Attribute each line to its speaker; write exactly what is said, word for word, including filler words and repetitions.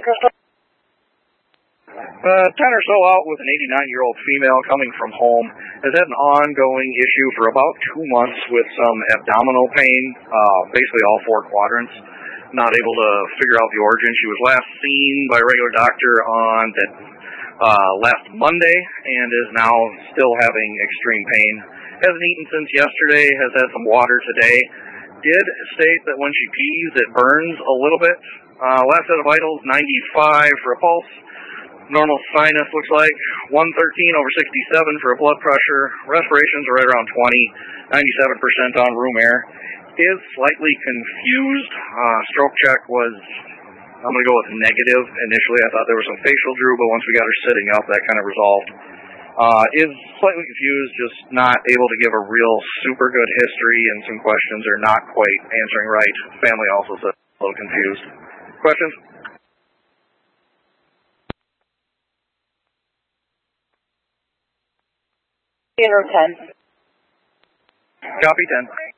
Speaker 1: Uh, ten or so out with an eighty-nine-year-old female coming from home. Has had an ongoing issue for about two months with some abdominal pain, uh, basically all four quadrants. Not able to figure out the origin. She was last seen by a regular doctor on that uh, last Monday and is now still having extreme pain. Hasn't eaten since yesterday, has had some water today. Did state that when she pees, it burns a little bit. Uh, last set of vitals, ninety-five for a pulse. Normal sinus looks like one thirteen over sixty-seven for a blood pressure. Respirations are right around twenty, ninety-seven percent on room air. Is slightly confused. Uh, stroke check was, I'm going to go with negative initially. I thought there was some facial drool, but once we got her sitting up, that kind of resolved. Uh, is slightly confused, just not able to give a real super good history, and some questions are not quite answering right. Family also said a little confused. Questions?
Speaker 2: Zero ten.
Speaker 1: Copy ten.